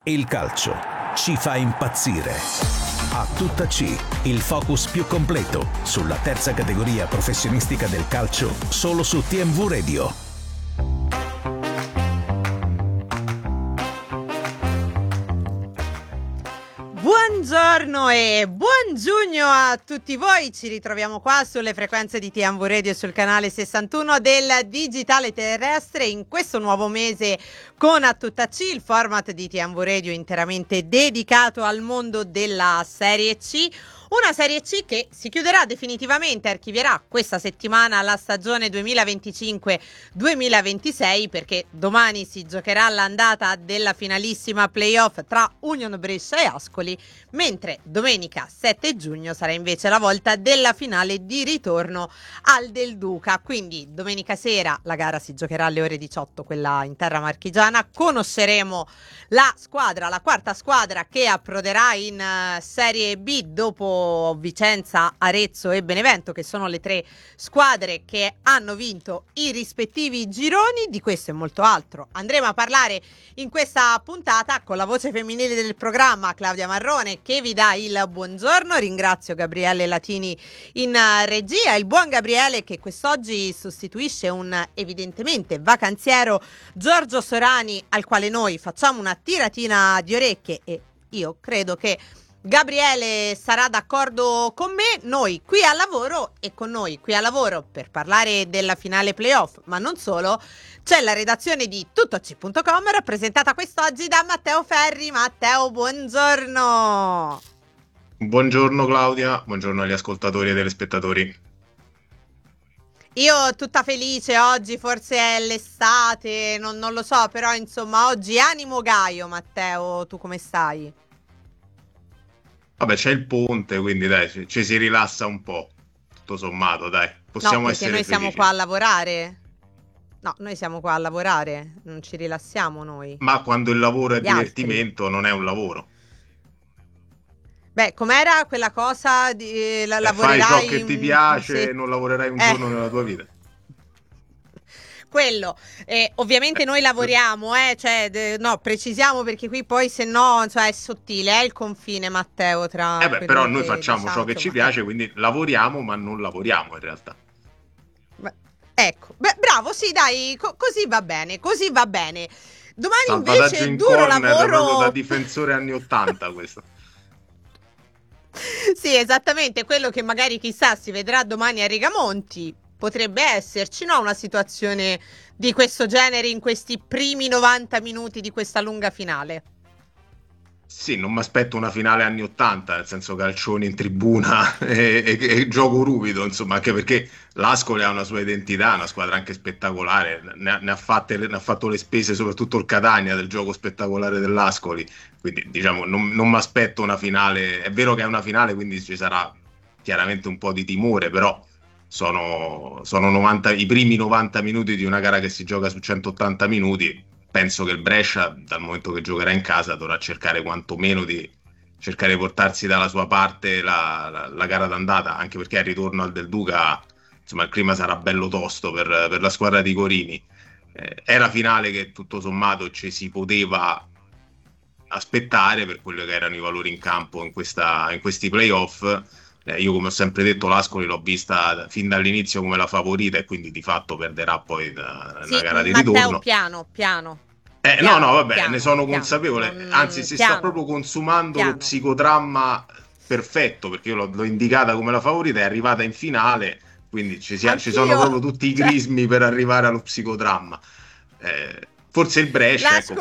Il calcio ci fa impazzire. A tutta C, il focus più completo sulla terza categoria professionistica del calcio, solo su TMV Radio. Buongiorno e buon giugno a tutti voi, ci ritroviamo qua sulle frequenze di TMV Radio e sul canale 61 del digitale terrestre in questo nuovo mese con A Tutta C, il format di TMV Radio interamente dedicato al mondo della Serie C. Una Serie C che si chiuderà definitivamente, archivierà questa settimana la stagione 2025-2026 perché domani si giocherà l'andata della finalissima playoff tra Union Brescia e Ascoli, mentre domenica 7 giugno sarà invece la volta della finale di ritorno al Del Duca. Quindi domenica sera la gara si giocherà alle ore 18, quella in terra marchigiana. Conosceremo la squadra, la quarta squadra che approderà in Serie B dopo Vicenza, Arezzo e Benevento, che sono le tre squadre che hanno vinto i rispettivi gironi. Di questo e molto altro andremo a parlare in questa puntata con la voce femminile del programma, Claudia Marrone, che vi dà il buongiorno. Ringrazio Gabriele Latini in regia, il buon Gabriele che quest'oggi sostituisce un evidentemente vacanziero Giorgio Sorani, al quale noi facciamo una tiratina di orecchie, e io credo che Gabriele sarà d'accordo con me. Noi qui al lavoro, e con noi qui al lavoro per parlare della finale playoff, ma non solo, c'è la redazione di tuttoc.com rappresentata quest'oggi da Matteo Ferri. Matteo, buongiorno. Buongiorno Claudia, buongiorno agli ascoltatori e telespettatori. Io tutta felice oggi, forse è l'estate, non lo so, però insomma oggi animo gaio. Matteo, tu come stai? Vabbè, c'è il ponte, quindi dai, ci si rilassa un po', tutto sommato, dai, possiamo essere noi siamo felici. qua a lavorare. No, noi siamo qua a lavorare, non ci rilassiamo noi. Ma quando il lavoro è Gli altri. divertimento, non è un lavoro. Beh, com'era quella cosa di Fai lavorerai ciò che ti piace e non lavorerai un giorno nella tua vita. Quello, ovviamente noi lavoriamo, no, precisiamo perché qui poi se no, cioè, è sottile, il confine, Matteo, tra Però noi che, facciamo ciò che ci piace, quindi lavoriamo, ma non lavoriamo in realtà. Ecco, bravo, sì, dai, così va bene, così va bene. Domani Salvataggio invece in duro corner, lavoro proprio da difensore anni 80 questo. Sì, esattamente, quello che magari chissà si vedrà domani a Rigamonti. Potrebbe esserci, no, una situazione di questo genere in questi primi 90 minuti di questa lunga finale. Sì, non mi aspetto una finale anni 80, nel senso calcioni in tribuna e gioco ruvido, insomma, anche perché l'Ascoli ha una sua identità, una squadra anche spettacolare, ne ha fatto le spese soprattutto il Catania del gioco spettacolare dell'Ascoli, quindi diciamo non mi aspetto una finale. È vero che è una finale, quindi ci sarà chiaramente un po' di timore, però sono 90, i primi 90 minuti di una gara che si gioca su 180 minuti. Penso che il Brescia, dal momento che giocherà in casa, dovrà cercare quantomeno di cercare di portarsi dalla sua parte la gara d'andata, anche perché al ritorno al Del Duca, insomma, il clima sarà bello tosto per la squadra di Corini. È la finale che tutto sommato ci si poteva aspettare per quello che erano i valori in campo in questi playoff. Io, come ho sempre detto, l'Ascoli l'ho vista fin dall'inizio come la favorita e quindi di fatto perderà poi la gara di ritorno. Piano. No, vabbè, piano, ne sono piano. consapevole. Anzi, si Piano. sta proprio consumando Piano. lo psicodramma perfetto, perché io l'ho indicata come la favorita, è arrivata in finale, quindi ci sono proprio tutti i crismi per arrivare allo psicodramma. Forse il Brescia, ecco,